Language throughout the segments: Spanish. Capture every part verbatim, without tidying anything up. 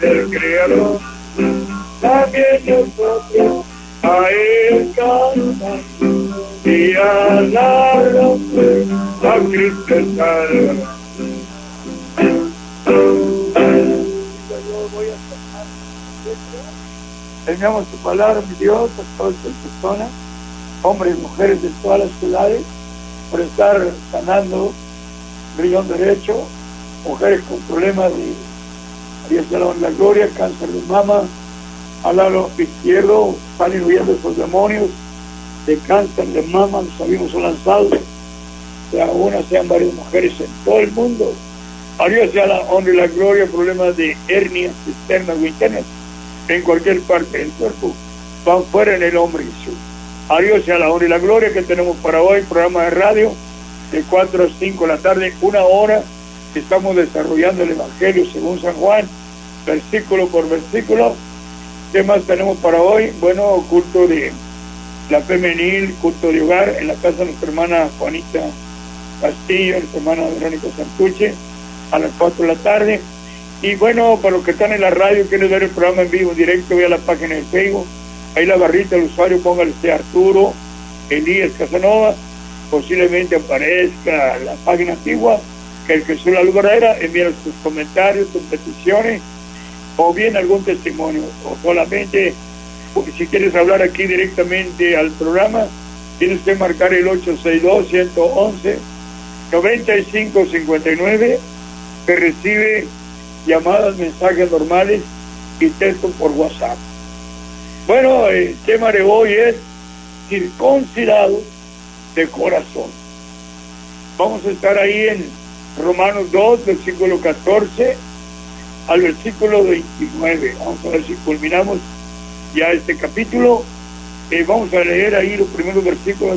del Creador, también nosotros a Él cantamos y alabamos a Cristo el Salvador. Terminamos tu palabra, mi Dios, a todas estas personas, hombres y mujeres de todas las ciudades, por estar sanando riñón derecho, mujeres con problemas de Dios de la gloria, cáncer de mama, al lado izquierdo, salen huyendo esos demonios de cáncer de mama, los abrimos son lanzados, sea una, sean varias mujeres en todo el mundo. A Dios sea la honra y la gloria, problemas de hernias externas o internas, en cualquier parte del cuerpo, van fuera en el nombre de Jesús. A Dios sea la honra y la gloria que tenemos para hoy, programa de radio, de cuatro a cinco de la tarde, una hora, estamos desarrollando el Evangelio según San Juan, versículo por versículo. ¿Qué más tenemos para hoy? Bueno, culto de la femenil, culto de hogar, en la casa de nuestra hermana Juanita Castillo, nuestra hermana Verónica Santuche, a las cuatro de la tarde. Y bueno, para los que están en la radio, quieren ver el programa en vivo, en directo, ve a la página de Facebook, ahí la barrita del usuario, póngale C. Arturo Elías Casanova, posiblemente aparezca la página antigua, que el que es la luz verdadera, envía sus comentarios, sus peticiones, o bien algún testimonio, o solamente, si quieres hablar aquí directamente al programa, tienes que marcar el ocho seis dos, uno uno uno, nueve cinco cinco nueve, que recibe llamadas, mensajes normales y texto por WhatsApp. Bueno, el tema de hoy es circuncidados de corazón. Vamos a estar ahí en Romanos dos, versículo catorce al versículo veintinueve. Vamos a ver si culminamos ya este capítulo. Eh, vamos a leer ahí los primeros versículos.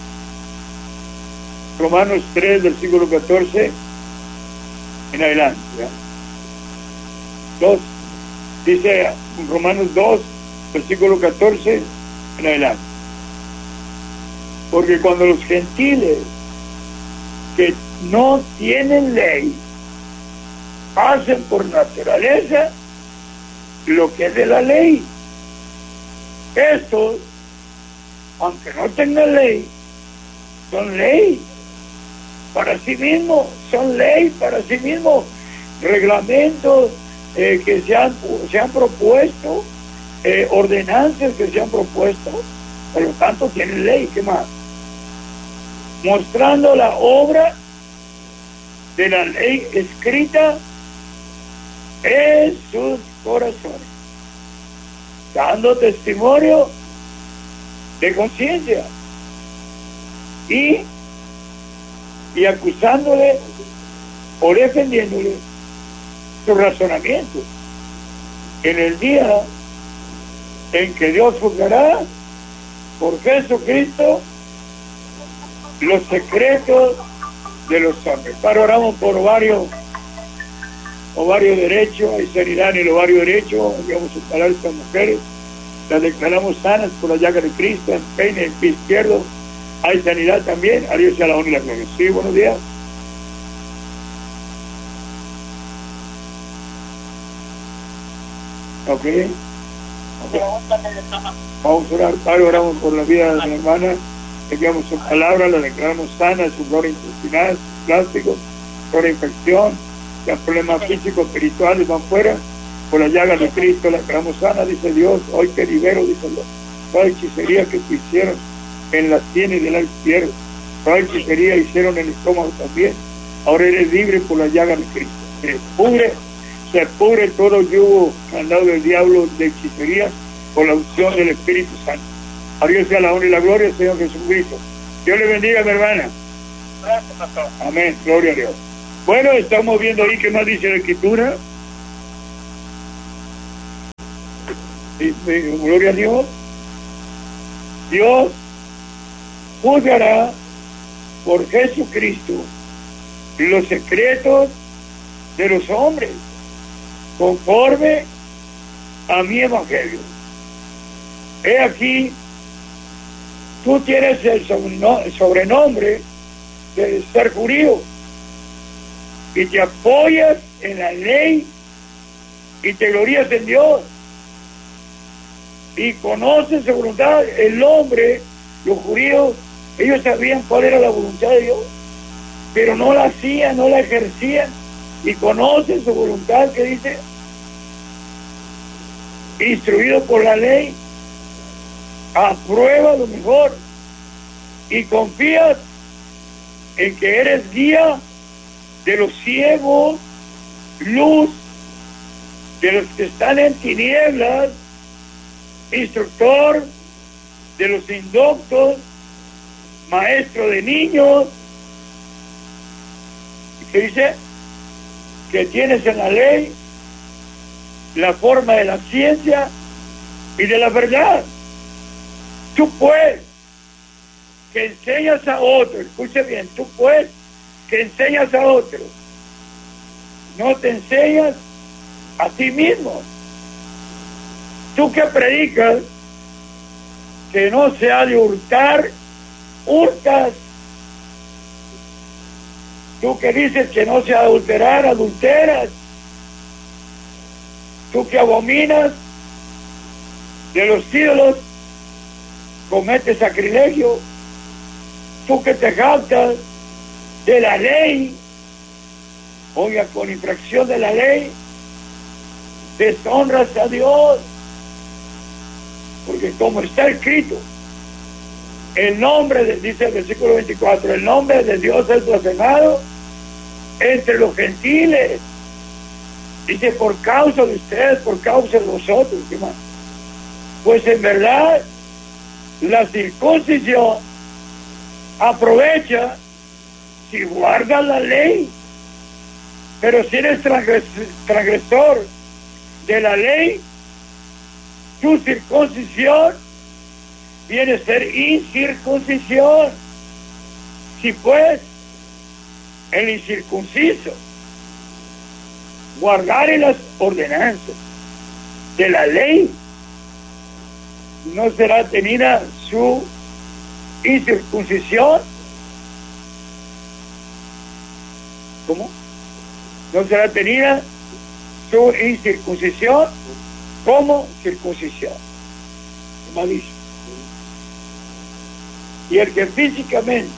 Romanos tres, versículo catorce en adelante. ¿Ya? dos, dice Romanos dos, versículo catorce en adelante. Porque cuando los gentiles que no tienen ley hacen por naturaleza lo que es de la ley, estos, aunque no tengan ley, son ley para sí mismos, son ley para sí mismos, reglamentos eh, que se han, se han propuesto, eh, ordenanzas que se han propuesto, por lo tanto tienen ley. ¿Qué más? Mostrando la obra de la ley escrita en sus corazones, dando testimonio de conciencia y, y acusándole o defendiéndole su razonamiento en el día en que Dios juzgará por Jesucristo los secretos de los hombres. Para oramos por ovario, ovario derecho, hay sanidad en el ovario derecho, enviamos a parar a estas mujeres, las declaramos sanas por la llaga de Cristo, en peine, en pie izquierdo, hay sanidad también. A Dios sea la honra y la gloria. Sí, buenos días. Ok. Okay. Vamos a orar, Padre, oramos por la vida de la hermana, enviamos su palabra, la declaramos sana, su flora intestinal, sus plásticos, flora infección, los problemas físicos, espirituales van fuera, por la llaga de Cristo la declaramos sana, dice Dios, hoy te libero, dice Dios, toda hechicería que te hicieron en las sienes del lado izquierdo, toda hechicería hicieron en el estómago también, ahora eres libre por la llaga de Cristo, se pudre, se pudre todo yugo mandado del diablo de hechicería por la unción del Espíritu Santo. A Dios sea la honra y la gloria, Señor Jesucristo. Dios le bendiga, mi hermana. Gracias, pastor. Amén, gloria a Dios. Bueno, estamos viendo ahí qué más dice la Escritura. Sí, gloria a Dios. Dios juzgará por Jesucristo los secretos de los hombres conforme a mi evangelio. He aquí, tú tienes el sobrenombre de ser judío y te apoyas en la ley y te glorías en Dios y conoces su voluntad. El hombre, los judíos, ellos sabían cuál era la voluntad de Dios, pero no la hacían, no la ejercían, y conocen su voluntad, que dice, instruido por la ley, aprueba lo mejor y confías en que eres guía de los ciegos, luz de los que están en tinieblas, instructor de los indoctos, maestro de niños, que dice que tienes en la ley la forma de la ciencia y de la verdad. Tú pues que enseñas a otro, escuche bien, tú pues que enseñas a otro, no te enseñas a ti mismo. Tú que predicas que no se ha de hurtar, hurtas. Tú que dices que no se ha de adulterar, adulteras. Tú que abominas de los ídolos, cometes sacrilegio. Tú que te jactas de la ley, oiga, con infracción de la ley, deshonras a Dios. Porque como está escrito, el nombre, de, dice el versículo veinticuatro, el nombre de Dios es blasfemado entre los gentiles. Dice, por causa de ustedes, por causa de vosotros, ¿qué más? Pues en verdad, la circuncisión aprovecha si guardas la ley, pero si eres transgresor de la ley, tu circuncisión viene a ser incircuncisión. Si pues el incircunciso guardare las ordenanzas de la ley, no será tenida su incircuncisión. ¿Cómo? No será tenida su incircuncisión como circuncisión. ¿Cómo dice? Y el que físicamente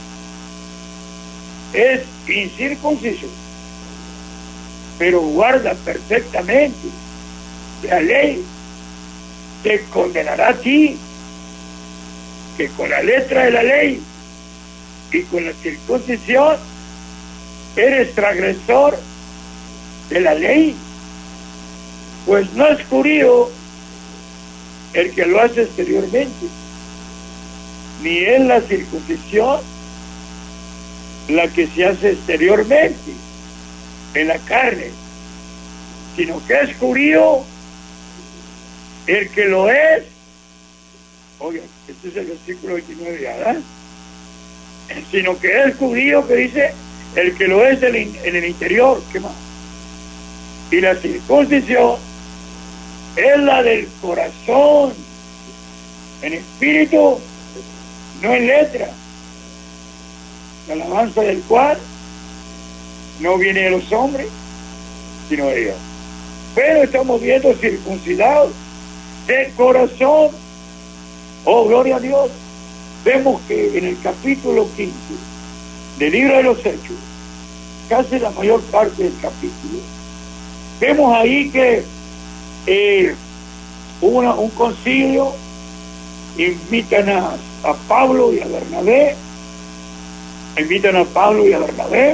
es incircunciso, pero guarda perfectamente la ley, te condenará a ti, que con la letra de la ley y con la circuncisión eres transgresor de la ley. Pues no es judío el que lo hace exteriormente, ni es la circuncisión la que se hace exteriormente en la carne, sino que es judío el que lo es. Oiga, este es el versículo veintinueve, ¿verdad? Sino que es judío, que dice el que lo es en el interior. ¿Qué más? Y la circuncisión es la del corazón, en espíritu, no en letra, la alabanza del cual no viene de los hombres, sino de Dios. Pero estamos viendo circuncidados de corazón. Oh, gloria a Dios. Vemos que en el capítulo quince del libro de los Hechos, casi la mayor parte del capítulo, vemos ahí que eh, hubo una, un concilio, invitan a, a Pablo y a Bernabé, invitan a Pablo y a Bernabé,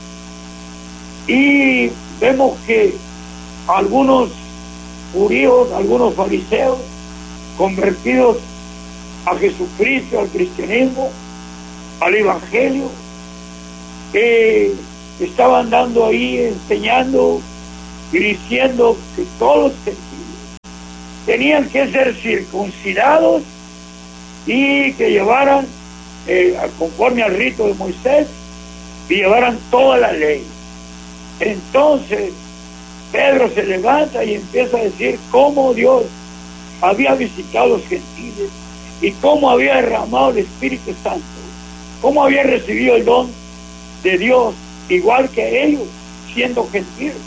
y vemos que algunos judíos, algunos fariseos convertidos a Jesucristo, al cristianismo, al evangelio, eh, estaban dando ahí, enseñando y diciendo que todos los gentiles tenían que ser circuncidados y que llevaran eh, conforme al rito de Moisés y llevaran toda la ley. Entonces Pedro se levanta y empieza a decir cómo Dios había visitado a los gentiles y cómo había derramado el Espíritu Santo, cómo había recibido el don de Dios igual que ellos, siendo gentiles.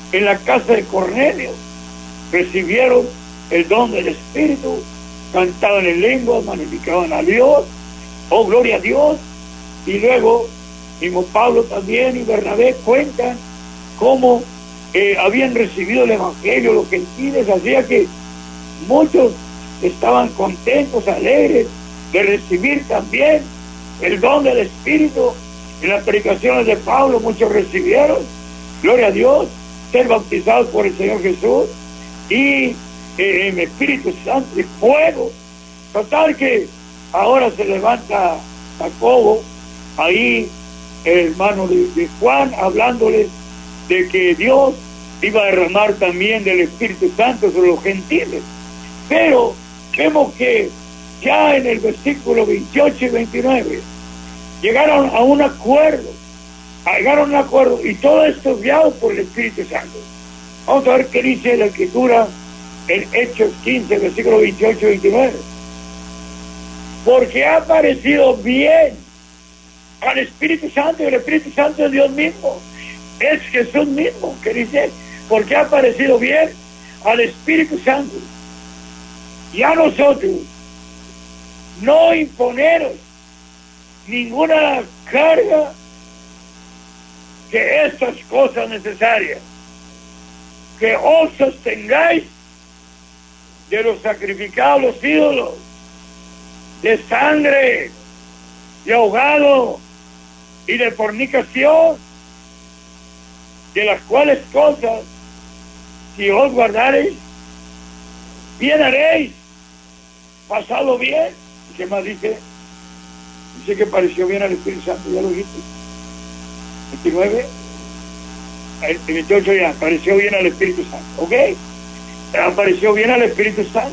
en la casa de Cornelio, recibieron el don del Espíritu, cantaban en lenguas, magnificaban a Dios, oh gloria a Dios. Y luego mismo Pablo también y Bernabé cuentan cómo eh, habían recibido el Evangelio los gentiles, hacía que muchos estaban contentos, alegres de recibir también el don del Espíritu. En las predicaciones de Pablo muchos recibieron, gloria a Dios, ser bautizados por el Señor Jesús y eh, en Espíritu Santo y fuego. Total que ahora se levanta Jacobo, ahí el hermano de, de Juan, hablándoles de que Dios iba a derramar también del Espíritu Santo sobre los gentiles. Pero vemos que ya en el versículo veintiocho y veintinueve llegaron a un acuerdo, llegaron a un acuerdo, y todo esto guiado por el Espíritu Santo. Vamos a ver qué dice la Escritura en Hechos quince, versículo veintiocho y veintinueve. Porque ha parecido bien al Espíritu Santo, y el Espíritu Santo es Dios mismo, es Jesús mismo, que dice, porque ha parecido bien al Espíritu Santo y a nosotros no imponeros ninguna carga que estas cosas necesarias, que os sostengáis de los sacrificados los ídolos, de sangre, de ahogado y de fornicación, de las cuales cosas, si os guardareis, bien haréis, pasado bien. ¿Y qué más dice? Dice que pareció bien al Espíritu Santo, ya lo dijiste. veintinueve, el veintiocho ya, pareció bien al Espíritu Santo, ¿ok? Apareció bien al Espíritu Santo.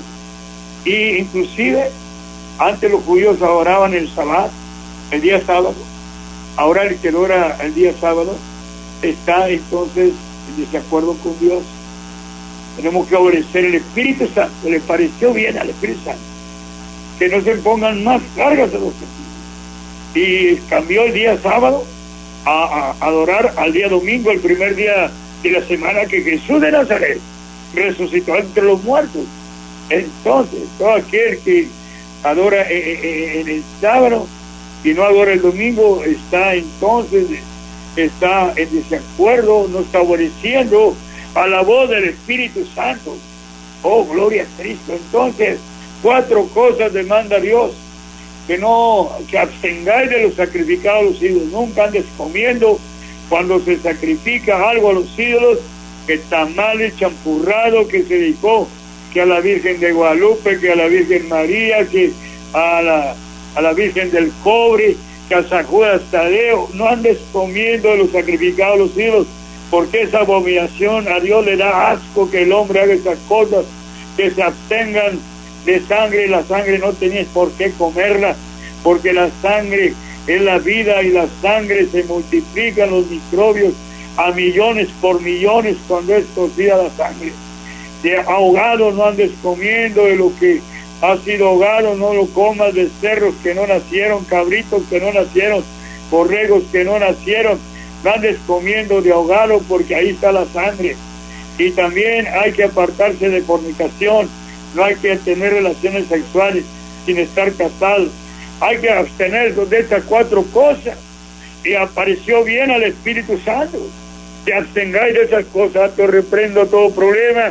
Y inclusive, antes los judíos adoraban el Sabbat, el día sábado. Ahora el que adora el día sábado está entonces en desacuerdo con Dios. Tenemos que obedecer el Espíritu Santo. Le pareció bien al Espíritu Santo que no se pongan más cargas a los gentiles, y cambió el día sábado a, a adorar al día domingo, el primer día de la semana que Jesús de Nazaret resucitó entre los muertos. Entonces todo aquel que adora en el sábado y no adora el domingo está entonces está en desacuerdo, no está obedeciendo a la voz del Espíritu Santo. Oh, gloria a Cristo. Entonces, cuatro cosas demanda Dios: que no, que abstengáis de los sacrificados a los ídolos, nunca andes comiendo cuando se sacrifica algo a los ídolos, que tamales, champurrado, que se dedicó, que a la Virgen de Guadalupe, que a la Virgen María, que a la, a la Virgen del Cobre, que a San Judas Tadeo. No andes comiendo de los sacrificados a los ídolos, porque esa abominación a Dios le da asco que el hombre haga esas cosas. Que se abstengan de sangre, la sangre no tenéis por qué comerla, porque la sangre es la vida, y la sangre se multiplican los microbios a millones por millones cuando es cocida la sangre. De ahogado no andes comiendo, de lo que ha sido ahogado no lo comas, de cerros que no nacieron, cabritos que no nacieron, borregos que no nacieron, no andes comiendo de ahogado, porque ahí está la sangre. Y también hay que apartarse de fornicación, no hay que tener relaciones sexuales sin estar casados, hay que abstenerse de estas cuatro cosas. Y apareció bien al Espíritu Santo. Si abstengáis de esas cosas, te reprendo todo problema,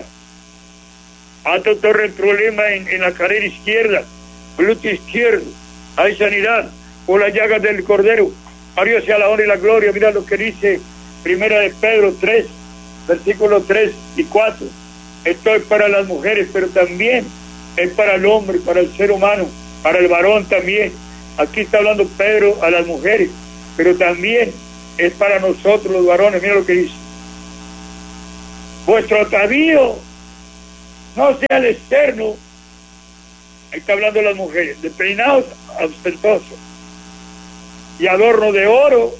ato todo el problema en, en la cadera izquierda, glúteo izquierdo, hay sanidad por las llagas del Cordero. A Dios sea la honra y la gloria. Mira lo que dice Primera de Pedro tres, versículos tres y cuatro. Esto es para las mujeres, pero también es para el hombre, para el ser humano, para el varón también. Aquí está hablando Pedro a las mujeres, pero también es para nosotros los varones. Mira lo que dice: vuestro atavío no sea el externo. Ahí está hablando de las mujeres, de peinados ostentosos y adorno de oro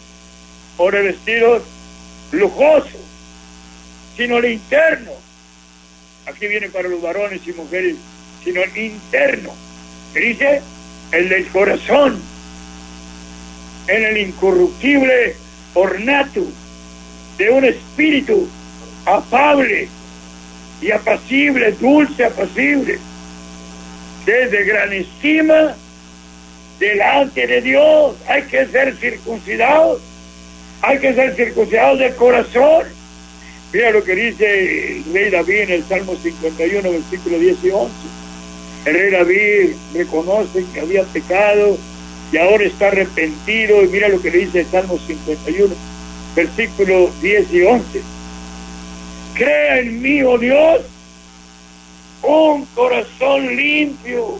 o de vestidos lujosos, sino el interno. Aquí viene para los varones y mujeres, sino el interno, que dice el del corazón, en el incorruptible ornato de un espíritu afable y apacible, dulce, apacible, que es de gran estima delante de Dios. Hay que ser circuncidados, hay que ser circuncidados de corazón. Mira lo que dice el rey David en el Salmo cincuenta y uno, versículos diez y once. El rey David reconoce que había pecado y ahora está arrepentido, y mira lo que le dice el Salmo cincuenta y uno, versículos diez y once. Crea en mí, oh Dios, un corazón limpio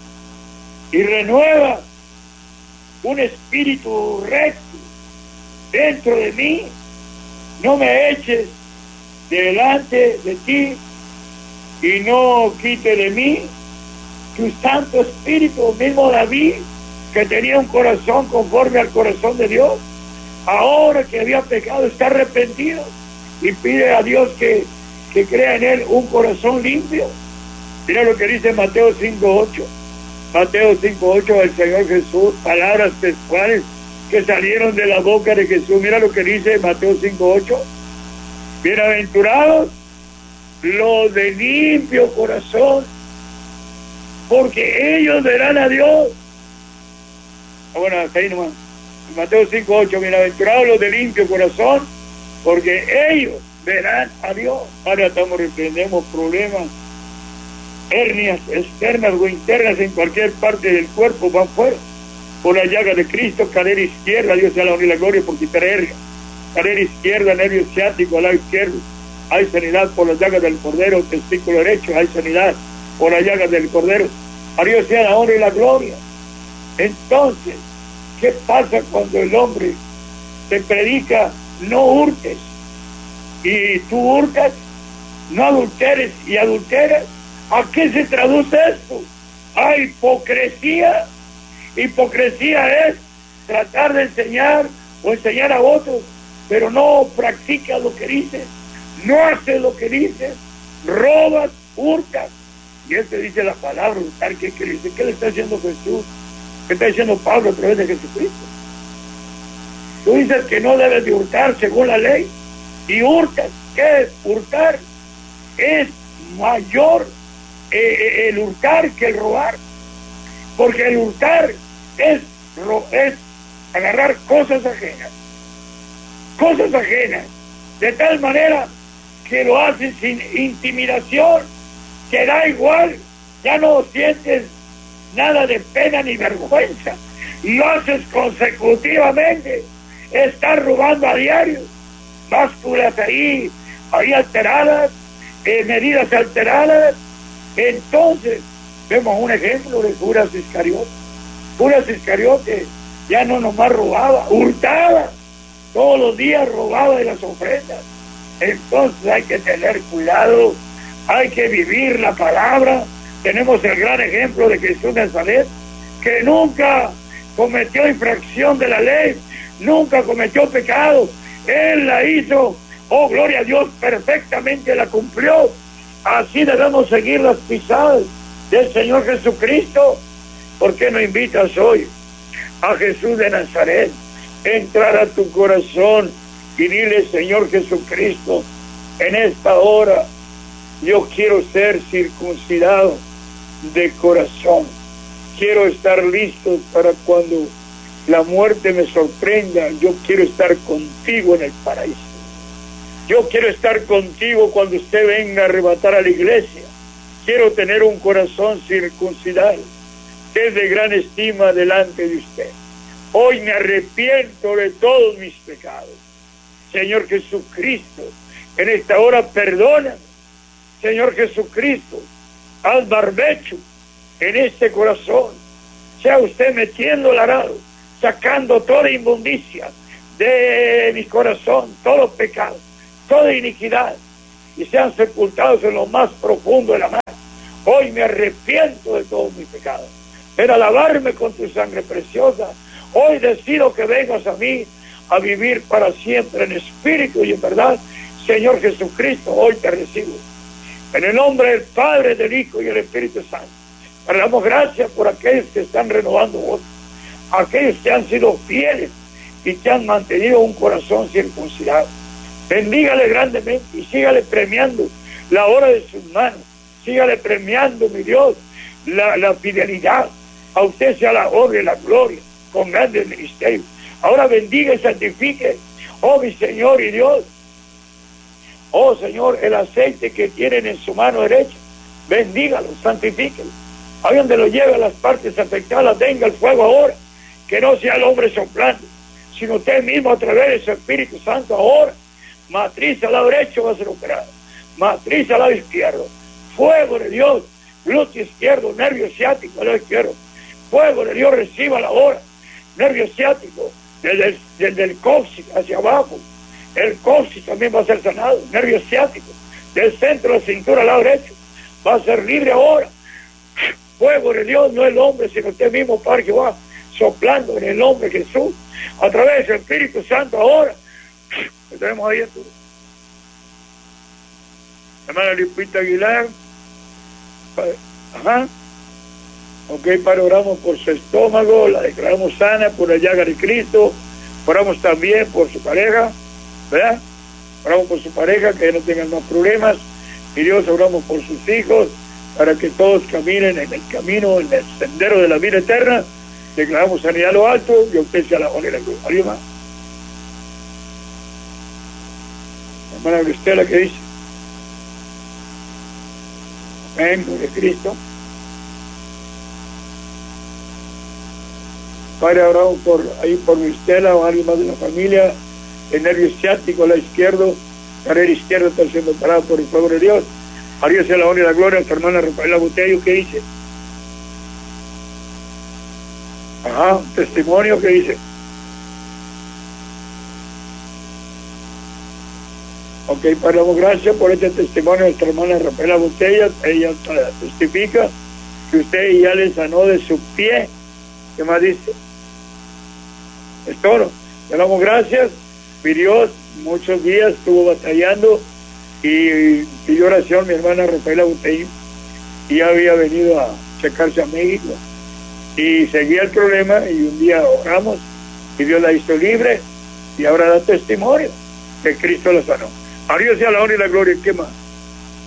y renueva un espíritu recto dentro de mí. No me eches delante de ti y no quite de mí tu santo espíritu. Mismo David, que tenía un corazón conforme al corazón de Dios, ahora que había pecado está arrepentido y pide a Dios que, que crea en él un corazón limpio. Mira lo que dice Mateo cinco ocho. Mateo cinco ocho, el Señor Jesús, palabras textuales que salieron de la boca de Jesús. Mira lo que dice Mateo cinco ocho. Bienaventurados los de limpio corazón, porque ellos verán a Dios. Bueno, hasta ahí nomás. Mateo cinco ocho, bienaventurados los de limpio corazón, porque ellos verán a Dios. Ahora estamos reprendemos problemas, hernias externas o internas en cualquier parte del cuerpo, van fuera. Por la llaga de Cristo, cadera izquierda, Dios sea la honra y la gloria por quitar hernia. Cadera izquierda, nervio ciático, al lado izquierdo, hay sanidad por las llagas del Cordero. Testículo derecho, hay sanidad por las llagas del Cordero. A Dios sea la honra y la gloria. Entonces, ¿qué pasa cuando el hombre te predica no hurtes y tú hurtas? No adulteres y adulteras. ¿A qué se traduce esto? A hipocresía. Hipocresía es tratar de enseñar o enseñar a otros, pero no practicas lo que dices, no haces lo que dices, robas, hurtas. Y él te dice la palabra hurtar. ¿Qué, qué, dice? ¿Qué le está diciendo Jesús? ¿Qué está diciendo Pablo a través de Jesucristo? Tú dices que no debes de hurtar según la ley, y hurtas. ¿Qué es hurtar? Es mayor eh, el hurtar que el robar, porque el hurtar es, es agarrar cosas ajenas, cosas ajenas, de tal manera que lo haces sin intimidación, que da igual, ya no sientes nada de pena ni vergüenza, y lo haces consecutivamente. Estás robando a diario, básculas ahí, ahí alteradas, eh, medidas alteradas. Entonces vemos un ejemplo de Judas Iscariote. Judas Iscariote ya no nomás robaba, hurtaba, todos los días robaba de las ofrendas. Entonces hay que tener cuidado, hay que vivir la palabra. Tenemos el gran ejemplo de Jesús de Nazaret, que nunca cometió infracción de la ley, nunca cometió pecado. Él la hizo, oh gloria a Dios, perfectamente la cumplió. Así debemos seguir las pisadas del Señor Jesucristo. ¿Por qué no invitas hoy a Jesús de Nazaret a entrar a tu corazón y dile: Señor Jesucristo, en esta hora yo quiero ser circuncidado de corazón, quiero estar listo para cuando la muerte me sorprenda, yo quiero estar contigo en el paraíso. Yo quiero estar contigo cuando usted venga a arrebatar a la iglesia. Quiero tener un corazón circuncidado, que es de gran estima delante de usted. Hoy me arrepiento de todos mis pecados. Señor Jesucristo, en esta hora perdona. Señor Jesucristo, haz barbecho en este corazón. Sea usted metiendo el arado, sacando toda inmundicia de mi corazón, todo pecado, toda iniquidad, y sean sepultados en lo más profundo de la mar. Hoy me arrepiento de todos mis pecados. Ven a lavarme con tu sangre preciosa. Hoy decido que vengas a mí a vivir para siempre en espíritu y en verdad. Señor Jesucristo, hoy te recibo. En el nombre del Padre, del Hijo y del Espíritu Santo. Te damos gracias por aquellos que están renovando votos, aquellos que han sido fieles y que han mantenido un corazón circuncidado. Bendígale grandemente y sígale premiando la obra de sus manos. Sígale premiando, mi Dios, la, la fidelidad. A usted sea la obra y la gloria con grandes ministerios. Ahora bendiga y santifique, oh mi Señor y Dios. Oh Señor, el aceite que tienen en su mano derecha, bendígalo, santifíquelo. Ahí donde lo lleve a las partes afectadas, venga el fuego ahora. Que no sea el hombre soplando, sino usted mismo a través de su Espíritu Santo ahora. Matriz al lado derecho va a ser operada. Matriz al lado izquierdo. Fuego de Dios, glúteo izquierdo, nervio ciático al lado izquierdo. Fuego de Dios, reciba la hora. Nervio ciático, desde el, desde el coxis hacia abajo. El coxis también va a ser sanado. Nervio ciático, del centro de la cintura al lado derecho. Va a ser libre ahora. Fuego de Dios, no el hombre, sino usted mismo, Padre Jehová, soplando en el nombre de Jesús, a través del Espíritu Santo ahora. Lo tenemos ahí en tu hermana Lupita Aguilar. Ajá. Ok, Padre, oramos por su estómago, la declaramos sana por la llaga de Cristo. Oramos también por su pareja, ¿verdad? Oramos por su pareja, que no tengan más problemas. Y Dios, oramos por sus hijos, para que todos caminen en el camino, en el sendero de la vida eterna. Declaramos sanidad a lo alto, y a usted sea la honra y la gloria. ¿Alguien más? Hermana Cristela, ¿qué dice? Amén, gloria a Cristo. Padre, oramos por ahí por Cristela o alguien más de la familia. El nervio ciático al lado izquierdo, carrera izquierda está siendo parado por el fuego de Dios. A Dios sea la honra y la gloria. A su hermana Rafaela Botello, ¿qué dice? Ajá, un testimonio, ¿qué dice? Ok, Padre, damos gracias por este testimonio de nuestra hermana Rafaela Botella. Ella testifica que usted ya le sanó de su pie. ¿Qué más dice? Es todo. Le damos gracias. Mi Dios, muchos días estuvo batallando y pidió oración mi hermana Rafaela Botella, y ya había venido a checarse a México y seguía el problema, y un día oramos y Dios la hizo libre y ahora da testimonio que Cristo la sanó. A Dios sea la honra y la gloria. ¿Qué más?